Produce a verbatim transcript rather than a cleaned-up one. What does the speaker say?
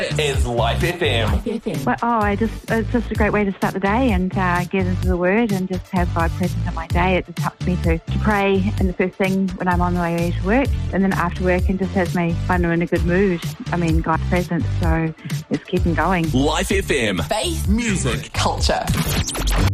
Is Life F M. Life F M. Well, oh, I just it's just a great way to start the day and uh, get into the Word and just have God present in my day. It just helps me to, to pray in the first thing when I'm on the way to work, and then after work, and just has me kind of in a good mood. I mean, God's present, so it's keeping going. Life F M. Faith, Music. culture.